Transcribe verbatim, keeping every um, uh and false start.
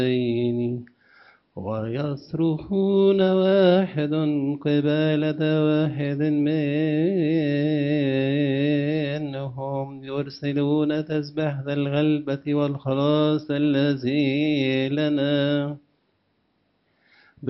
ويصرخون واحد قبالة واحد منهم يرسلون تسبحة الغلبة والخلاص الذي لنا